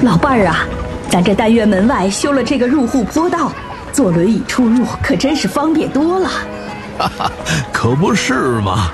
老伴儿啊，咱这单元门外修了这个入户坡道，坐轮椅出入可真是方便多了。 哈哈，可不是嘛。